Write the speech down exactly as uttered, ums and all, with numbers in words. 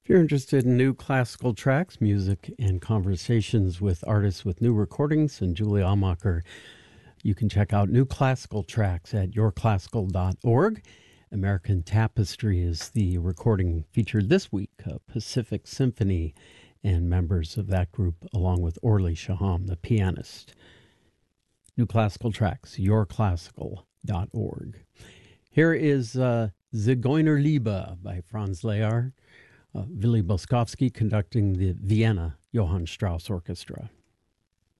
If you're interested in new classical tracks, music, and conversations with artists with new recordings and Julie Almacher, you can check out new classical tracks at your classical dot org. American Tapestry is the recording featured this week, a Pacific Symphony, and members of that group, along with Orly Shaham, the pianist. New classical tracks, your classical dot org. Here is uh, Zigeunerliebe by Franz Lehár, uh, Willy Boskovsky conducting the Vienna Johann Strauss Orchestra.